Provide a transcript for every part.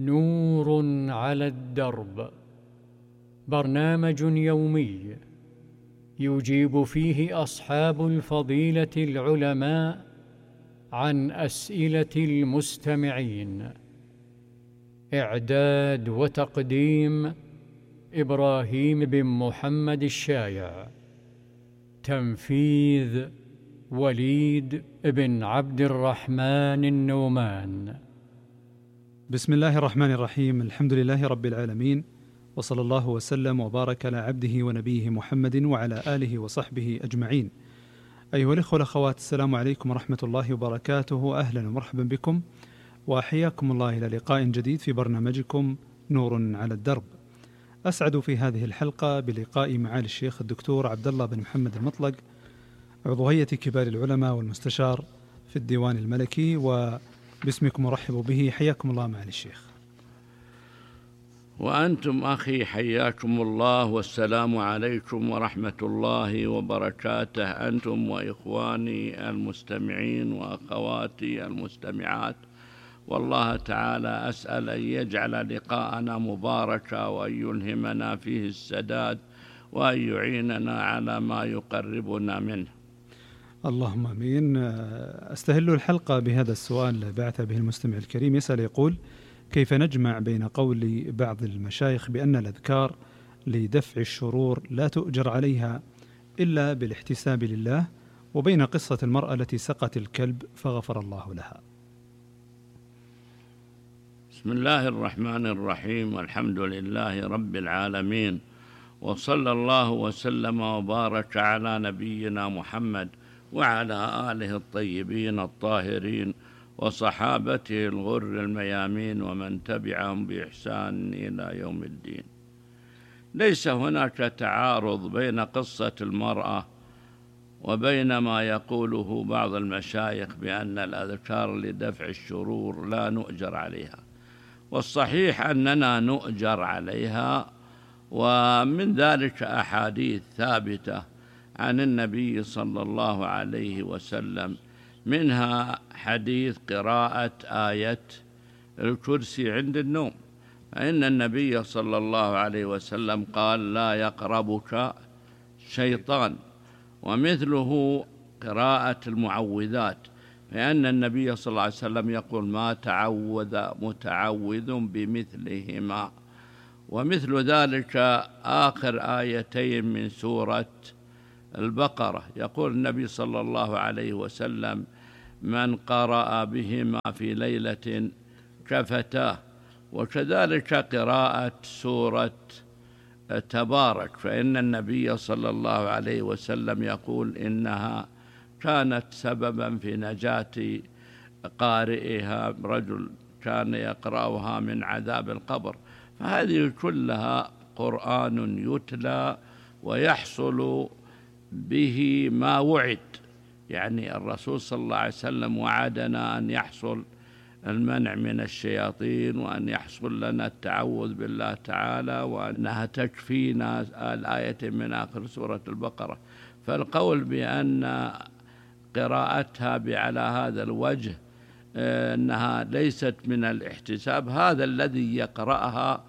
نور على الدرب، برنامج يومي يجيب فيه أصحاب الفضيلة العلماء عن أسئلة المستمعين. إعداد وتقديم إبراهيم بن محمد الشايع. تنفيذ وليد بن عبد الرحمن النومان. بسم الله الرحمن الرحيم. الحمد لله رب العالمين، وصلى الله وسلم وبارك على عبده ونبيه محمد وعلى آله وصحبه أجمعين. أيها الإخوة والأخوات، السلام عليكم ورحمة الله وبركاته. أهلا ومرحبا بكم وحياكم الله إلى لقاء جديد في برنامجكم نور على الدرب. أسعد في هذه الحلقة بلقاء معالي الشيخ الدكتور عبد الله بن محمد المطلق، عضو هيئة كبار العلماء والمستشار في الديوان الملكي، وباسمكم ورحب به. حياكم الله معالي الشيخ. وأنتم أخي حياكم الله، والسلام عليكم ورحمة الله وبركاته، أنتم وإخواني المستمعين وأخواتي المستمعات. والله تعالى أسأل أن يجعل لقاءنا مباركا، وأن يلهمنا فيه السداد، وأن يعيننا على ما يقربنا منه. اللهم آمين. أستهل الحلقة بهذا السؤال بعث به المستمع الكريم، يسأل يقول: كيف نجمع بين قول بعض المشايخ بأن الأذكار لدفع الشرور لا تؤجر عليها إلا بالاحتساب لله، وبين قصة المرأة التي سقت الكلب فغفر الله لها؟ بسم الله الرحمن الرحيم، والحمد لله رب العالمين، وصلى الله وسلم وبارك على نبينا محمد وعلى آله الطيبين الطاهرين وصحابته الغر الميامين ومن تبعهم بإحسان إلى يوم الدين. ليس هناك تعارض بين قصة المرأة وبين ما يقوله بعض المشايخ بأن الأذكار لدفع الشرور لا نؤجر عليها، والصحيح أننا نؤجر عليها، ومن ذلك أحاديث ثابتة عن النبي صلى الله عليه وسلم، منها حديث قراءة آية الكرسي عند النوم، فإن النبي صلى الله عليه وسلم قال: لا يقربك شيطان. ومثله قراءة المعوذات، فإن النبي صلى الله عليه وسلم يقول: ما تعوذ متعوذ بمثلهما. ومثل ذلك آخر آيتين من سورة البقرة، يقول النبي صلى الله عليه وسلم: من قرأ بهما في ليلة كفتاه. وكذلك قراءة سورة تبارك، فإن النبي صلى الله عليه وسلم يقول: إنها كانت سببا في نجاة قارئها، رجل كان يقرأها من عذاب القبر. فهذه كلها قرآن يتلى ويحصل به ما وعد، يعني الرسول صلى الله عليه وسلم وعدنا أن يحصل المنع من الشياطين، وأن يحصل لنا التعوذ بالله تعالى، وأنها تكفينا الآية من آخر سورة البقرة. فالقول بأن قراءتها على هذا الوجه أنها ليست من الاحتساب، هذا الذي يقرأها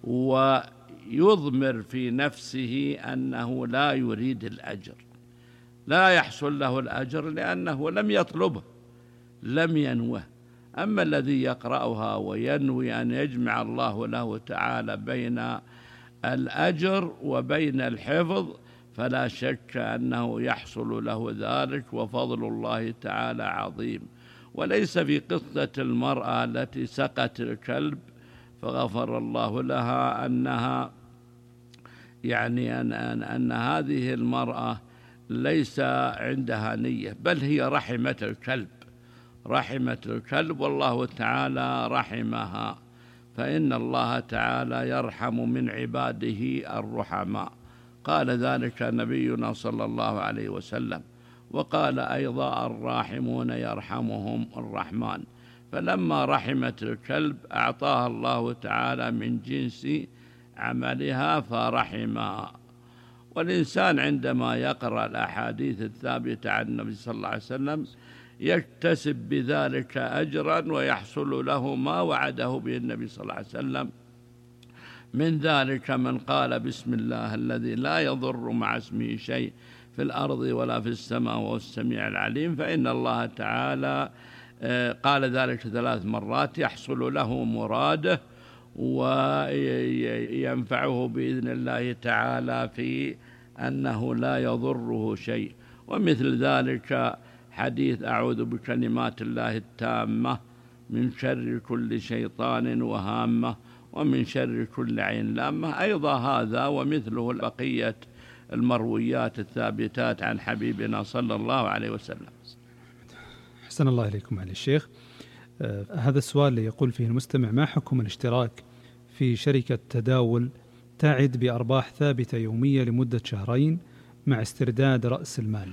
ويضمر في نفسه أنه لا يريد الأجر، لا يحصل له الأجر لأنه لم يطلبه، لم ينوه. أما الذي يقرأها وينوي أن يجمع الله له تعالى بين الأجر وبين الحفظ، فلا شك أنه يحصل له ذلك، وفضل الله تعالى عظيم. وليس في قصة المرأة التي سقت الكلب فغفر الله لها أنها يعني أن هذه المرأة ليس عندها نية، بل هي رحمت الكلب، والله تعالى رحمها، فإن الله تعالى يرحم من عباده الرحماء. قال ذلك نبينا صلى الله عليه وسلم، وقال أيضا: الراحمون يرحمهم الرحمن. فلما رحمت الكلب أعطاها الله تعالى من جنس عملها فرحمها. والإنسان عندما يقرأ الأحاديث الثابتة عن النبي صلى الله عليه وسلم يكتسب بذلك أجرا ويحصل له ما وعده به النبي صلى الله عليه وسلم. من ذلك من قال بسم الله الذي لا يضر مع اسمه شيء في الأرض ولا في السماء وهو السميع العليم، فإن الله تعالى قال ذلك 3 مرات يحصل له مراده وينفعه بإذن الله تعالى في أنه لا يضره شيء. ومثل ذلك حديث أعوذ بكلمات الله التامة من شر كل شيطان وهامة ومن شر كل عين لامة، أيضا هذا ومثله بقية المرويات الثابتات عن حبيبنا صلى الله عليه وسلم. أحسن الله إليكم على الشيخ. هذا السؤال اللي يقول فيه المستمع: ما حكم الاشتراك في شركة تداول تعد بأرباح ثابتة يومية لمدة 2 شهر مع استرداد رأس المال؟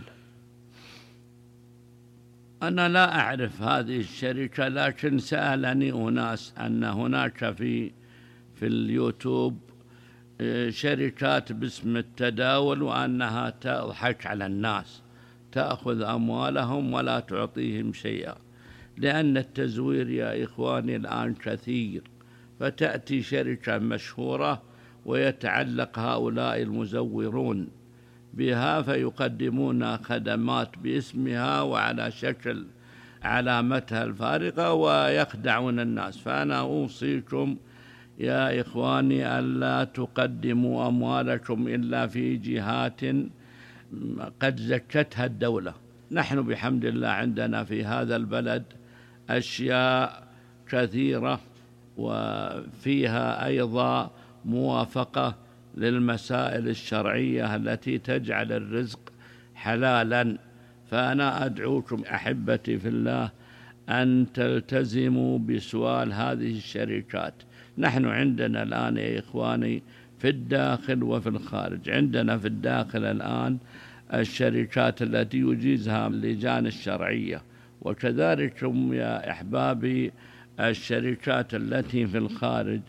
أنا لا أعرف هذه الشركة، لكن سألني أناس أن هناك في اليوتيوب شركات باسم التداول وأنها تضحك على الناس، تأخذ أموالهم ولا تعطيهم شيئا، لأن التزوير يا إخواني الآن كثير. فتأتي شركة مشهورة ويتعلق هؤلاء المزورون بها فيقدمون خدمات باسمها وعلى شكل علامتها الفارقة ويخدعون الناس. فأنا أوصيكم يا إخواني ألا تقدموا أموالكم إلا في جهات قد زكتها الدولة. نحن بحمد الله عندنا في هذا البلد أشياء كثيرة وفيها أيضا موافقة للمسائل الشرعية التي تجعل الرزق حلالا. فأنا أدعوكم أحبتي في الله أن تلتزموا بسؤال هذه الشركات. نحن عندنا الآن يا إخواني في الداخل وفي الخارج، عندنا في الداخل الآن الشركات التي يجيزها اللجان الشرعية، وكذلك يا أحبابي الشركات التي في الخارج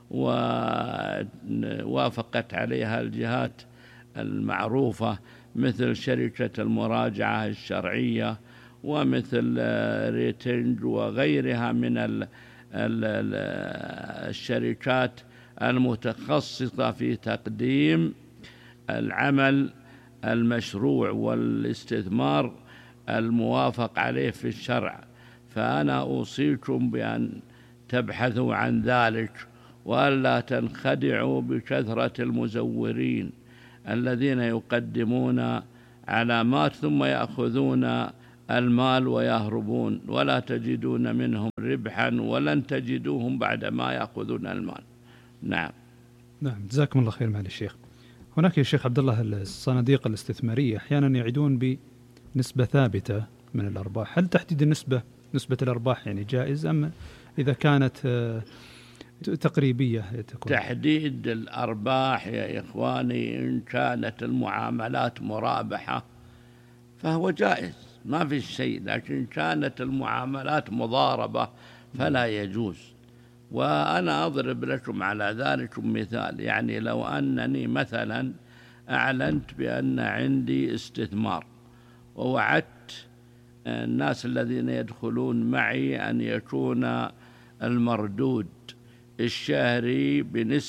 ووافقت عليها الجهات المعروفة مثل شركة المراجعة الشرعية ومثل ريتنج وغيرها من الشركات المتخصصة في تقديم العمل المشروع والاستثمار الموافق عليه في الشرع. فأنا أوصيكم بأن تبحثوا عن ذلك وألا تنخدعوا بكثرة المزورين الذين يقدمون علامات ثم يأخذون المال ويهربون ولا تجدون منهم ربحا ولن تجدوهم بعد ما يأخذون المال. نعم. جزاكم الله خير معالي الشيخ. هناك يا شيخ عبد الله الصناديق الاستثمارية أحيانا يعدون بنسبة ثابتة من الأرباح، هل تحديد نسبة الأرباح يعني جائز أم إذا كانت تقريبية تكون؟ تحديد الأرباح يا إخواني إن كانت المعاملات مرابحة فهو جائز ما في شيء، لكن كانت المعاملات مضاربة فلا يجوز. وأنا أضرب لكم على ذلك مثال، يعني لو أنني مثلا أعلنت بأن عندي استثمار ووعدت الناس الذين يدخلون معي أن يكون المردود الشهري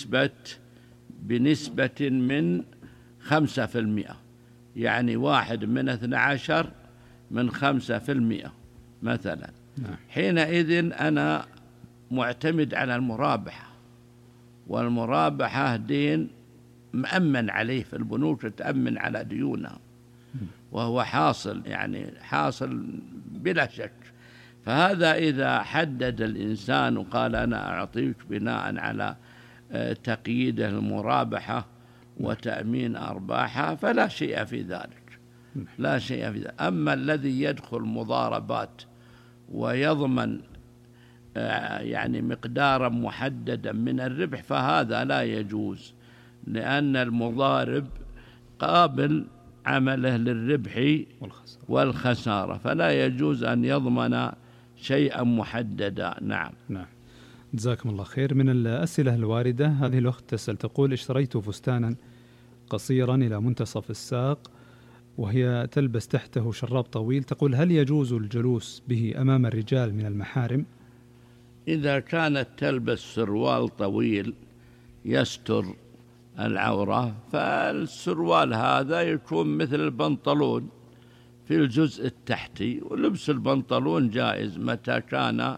بنسبة من 5%، يعني 1 من 12 من 5% مثلا. حينئذ أنا معتمد على المرابحة، والمرابحة دين مأمن عليه في البنوك، تأمن على ديونها وهو حاصل، يعني حاصل بلا شك. فهذا إذا حدد الإنسان وقال أنا أعطيك بناء على تقييد المرابحة وتأمين أرباحها فلا شيء في ذلك، لا شيء في ذلك. أما الذي يدخل مضاربات ويضمن يعني مقدارا محددا من الربح فهذا لا يجوز، لأن المضارب قابل عمله للربح والخسارة، فلا يجوز أن يضمن شيئا محددا. نعم. جزاكم الله خير. من الأسئلة الواردة هذه الأخت تسأل تقول: اشتريت فستانا قصيرا إلى منتصف الساق وهي تلبس تحته شراب طويل، تقول: هل يجوز الجلوس به أمام الرجال من المحارم؟ إذا كانت تلبس سروال طويل يستر العورة، فالسروال هذا يكون مثل البنطلون في الجزء التحتي، ولبس البنطلون جائز متى كان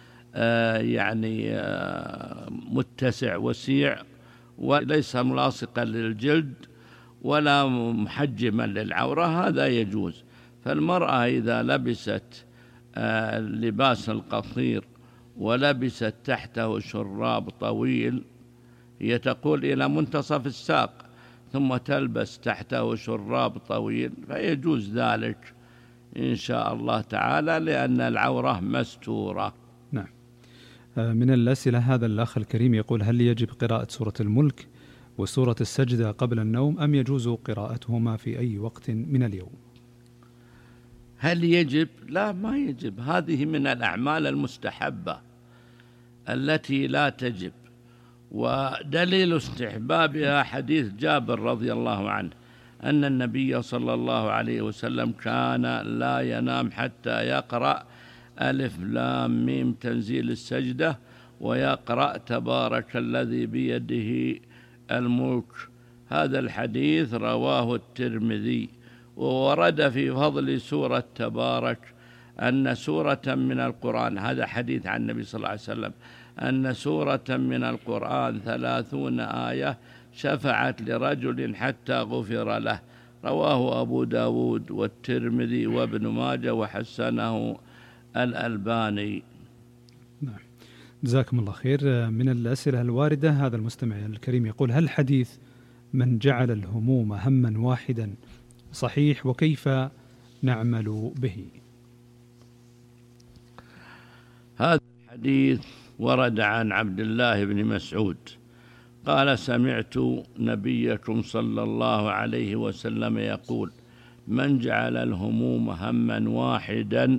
متسع وسيع وليس ملاصقا للجلد ولا محجما للعورة، هذا يجوز. فالمرأة إذا لبست اللباس القصير ولبست تحته شراب طويل، هي تقول إلى منتصف الساق، ثم تلبس تحته شراب طويل، فيجوز ذلك إن شاء الله تعالى، لأن العورة مستورة. نعم. من الأسئلة هذا الأخ الكريم يقول: هل يجب قراءة سورة الملك وسورة السجدة قبل النوم، أم يجوز قراءتهما في أي وقت من اليوم؟ هل يجب؟ لا، ما يجب. هذه من الأعمال المستحبة التي لا تجب، ودليل استحبابها حديث جابر رضي الله عنه أن النبي صلى الله عليه وسلم كان لا ينام حتى يقرأ ألف لام ميم تنزيل السجدة، ويقرأ تبارك الذي بيده الملك. هذا الحديث رواه الترمذي. وورد في فضل سورة تبارك أن سورة من القرآن، هذا حديث عن النبي صلى الله عليه وسلم، أن سورة من القرآن 30 آية شفعت لرجل حتى غفر له. رواه أبو داود والترمذي وابن ماجه وحسنه الألباني. نعم، جزاكم الله خير. من الأسئلة الواردة هذا المستمع الكريم يقول: هل حديث من جعل الهموم هما واحدا صحيح، وكيف نعمل به؟ هذا الحديث ورد عن عبد الله بن مسعود قال: سمعت نبيكم صلى الله عليه وسلم يقول: من جعل الهموم هما واحدا،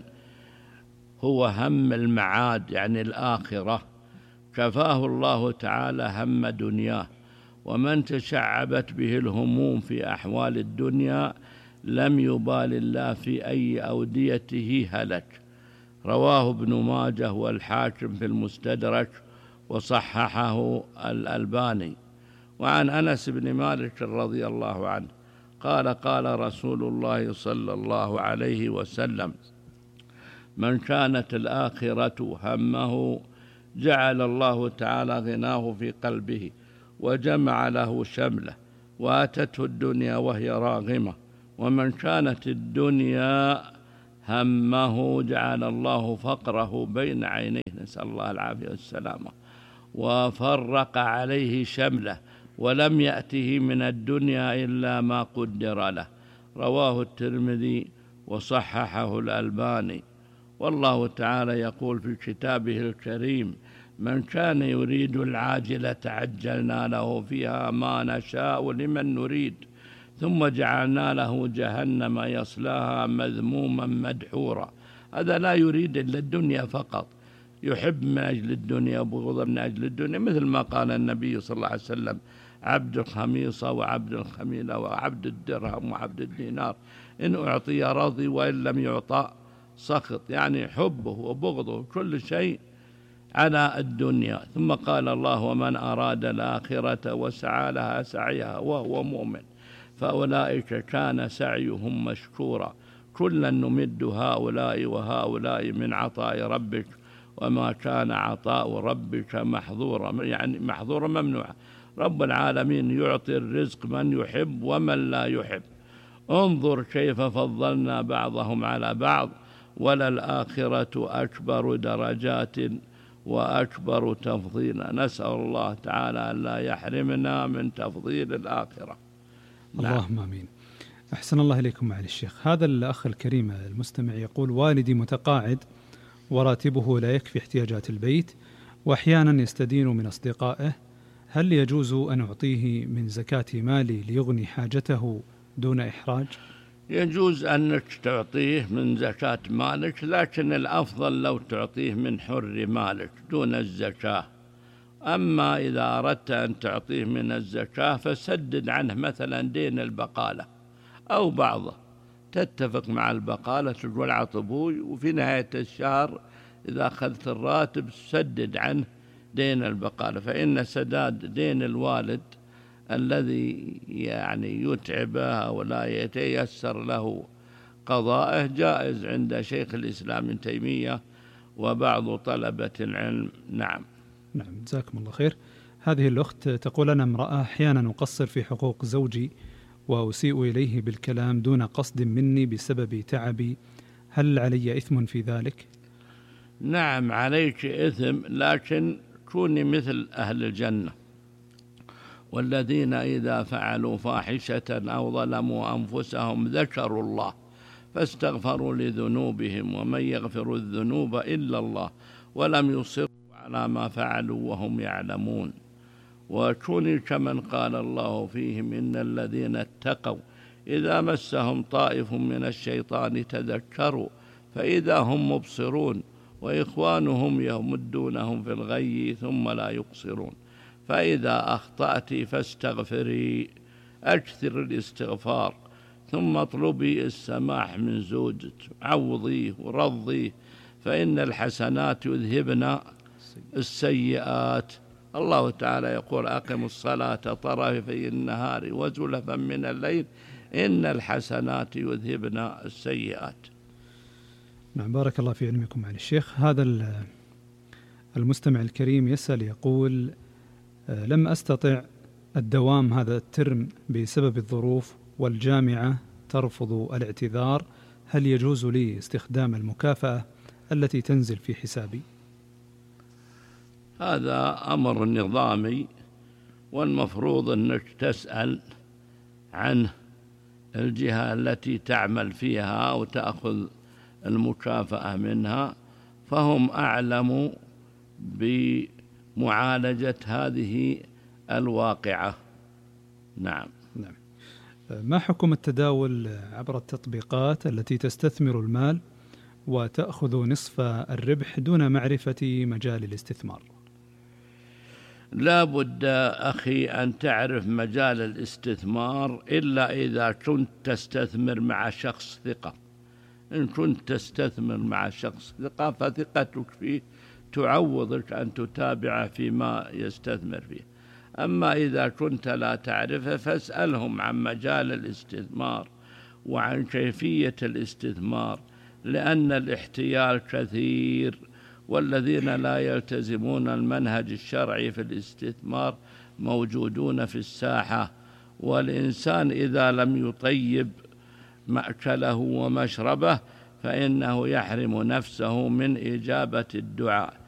هو هم المعاد يعني الآخرة، كفاه الله تعالى هم دنياه. ومن تشعبت به الهموم في أحوال الدنيا لم يبال الله في أي أوديته هلك. رواه ابن ماجه والحاكم في المستدرك وصححه الألباني. وعن أنس بن مالك رضي الله عنه قال: قال رسول الله صلى الله عليه وسلم: من كانت الآخرة همه جعل الله تعالى غناه في قلبه وجمع له شمله، واتته الدنيا وهي راغمة. ومن كانت الدنيا همه جعل الله فقره بين عينيه، نسأل الله العافية والسلامة، وفرق عليه شمله، ولم يأته من الدنيا إلا ما قدر له. رواه الترمذي وصححه الألباني. والله تعالى يقول في كتابه الكريم: من كان يريد العاجلة عجلنا له فيها ما نشاء لمن نريد، ثم جعلنا له جهنم يصلاها مذموما مدحورا. هذا لا يريد إلا الدنيا فقط، يحب من أجل الدنيا وبغض من أجل الدنيا، مثل ما قال النبي صلى الله عليه وسلم: عبد الخميصة وعبد الخميلة وعبد الدرهم وعبد الدينار، إن أعطي رضي وإن لم يعطى سخط، يعني حبه وبغضه كل شيء على الدنيا. ثم قال الله: ومن أراد الآخرة وسعى لها سعيها وهو مؤمن فأولئك كان سعيهم مشكورا. كلا نمد هؤلاء وهؤلاء من عطاء ربك وما كان عطاء ربك محظورا، يعني محظورا ممنوعا. رب العالمين يعطي الرزق من يحب ومن لا يحب. انظر كيف فضلنا بعضهم على بعض، وللآخرة أكبر درجات وأكبر تفضيلا. نسأل الله تعالى أن لا يحرمنا من تفضيل الآخرة. اللهم آمين. أحسن الله إليكم معالي الشيخ. هذا الأخ الكريم المستمع يقول: والدي متقاعد وراتبه لا يكفي احتياجات البيت، وأحيانا يستدين من أصدقائه، هل يجوز أن أعطيه من زكاة مالي ليغني حاجته دون إحراج؟ يجوز أنك تعطيه من زكاة مالك، لكن الأفضل لو تعطيه من حر مالك دون الزكاة. أما إذا أردت أن تعطيه من الزكاة فسدد عنه مثلا دين البقالة أو بعضه، تتفق مع البقالة تقول أعط أبوي، وفي نهاية الشهر إذا أخذت الراتب سدد عنه دين البقالة. فإن سداد دين الوالد الذي يعني يتعبه ولا يتيسر له قضائه جائز عند شيخ الإسلام ابن تيمية وبعض طلبة العلم. نعم. نعم، جزاكم الله خير. هذه الأخت تقول: أنا امرأة أحيانا أقصر في حقوق زوجي وأسيء إليه بالكلام دون قصد مني بسبب تعبي، هل علي إثم في ذلك؟ نعم عليك إثم، لكن كوني مثل أهل الجنة، والذين إذا فعلوا فاحشة أو ظلموا أنفسهم ذكروا الله فاستغفروا لذنوبهم ومن يغفر الذنوب إلا الله ولم يصروا على ما فعلوا وهم يعلمون. وكوني كمن قال الله فيهم: إن الذين اتقوا إذا مسهم طائف من الشيطان تذكروا فإذا هم مبصرون وإخوانهم يمدونهم في الغي ثم لا يقصرون. فإذا أخطأت فاستغفري، أكثر الاستغفار، ثم اطلبي السماح من زوجك، عوضيه ورضيه، فإن الحسنات يذهبن السيئات. الله تعالى يقول: أقم الصلاة طرفي النهار وزلفا من الليل إن الحسنات يذهبن السيئات. نعم، بارك الله في علمكم معالي الشيخ. هذا المستمع الكريم يسأل يقول: لم أستطع الدوام هذا الترم بسبب الظروف والجامعة ترفض الاعتذار، هل يجوز لي استخدام المكافأة التي تنزل في حسابي؟ هذا أمر نظامي، والمفروض أنك تسأل عن الجهة التي تعمل فيها أو تأخذ المكافأة منها، فهم أعلم بمعالجة هذه الواقعة. نعم. نعم. ما حكم التداول عبر التطبيقات التي تستثمر المال وتأخذ نصف الربح دون معرفة مجال الاستثمار؟ لا بد أخي أن تعرف مجال الاستثمار إلا إذا كنت تستثمر مع شخص ثقة. إن كنت تستثمر مع شخص ثقة فثقتك فيه تعوضك أن تتابع فيما يستثمر فيه. أما إذا كنت لا تعرفه فاسألهم عن مجال الاستثمار وعن كيفية الاستثمار، لأن الاحتيال كثير، والذين لا يلتزمون المنهج الشرعي في الاستثمار موجودون في الساحة. والإنسان إذا لم يطيب مأكله ومشربه فإنه يحرم نفسه من إجابة الدعاء.